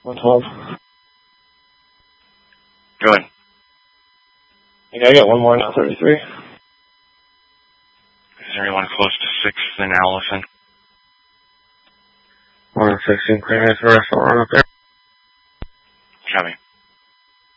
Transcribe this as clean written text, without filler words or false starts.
112. Go ahead. Yeah, I got one more now, 33. Is there anyone close to 6th and Allison? 116 clearance for restaurant up there. Copy.